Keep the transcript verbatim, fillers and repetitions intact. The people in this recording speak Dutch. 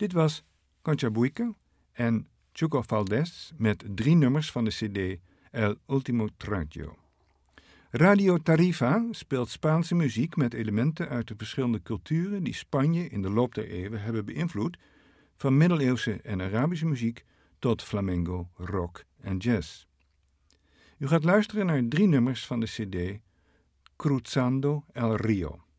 Dit was Conchabuico en Chuco Valdés met drie nummers van de cd El Último Trago. Radio Tarifa speelt Spaanse muziek met elementen uit de verschillende culturen die Spanje in de loop der eeuwen hebben beïnvloed, van middeleeuwse en Arabische muziek tot flamenco, rock en jazz. U gaat luisteren naar drie nummers van de cd Cruzando el Rio.